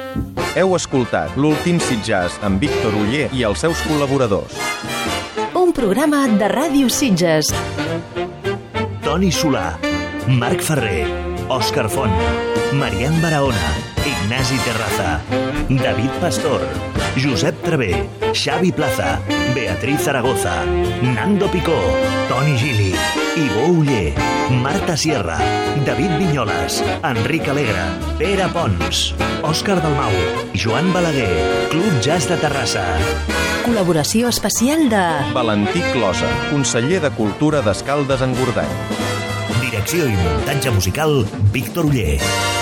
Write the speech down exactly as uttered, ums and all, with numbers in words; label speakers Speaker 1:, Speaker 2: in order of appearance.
Speaker 1: Heu escoltat l'últim Sitges amb Víctor Oller i els seus col·laboradors.
Speaker 2: Un programa de Ràdio Sitges.
Speaker 3: Toni Solà, Marc Ferrer, Òscar Font, Marian Barahona, Ignasi Terraza, David Pastor, Josep Travé, Xavi Plaza, Beatriz Zaragoza, Nando Picó, Toni Gili, Ivo Oller, Marta Sierra, David Vinyoles, Enric Alegre, Pere Pons, Òscar Dalmau, Joan Balaguer, Club Jazz de Terrassa.
Speaker 2: Col·laboració especial de
Speaker 1: Valentí Closa, conseller de Cultura d'Escaldes-Engordany.
Speaker 3: Direcció i muntatge musical, Víctor Oller.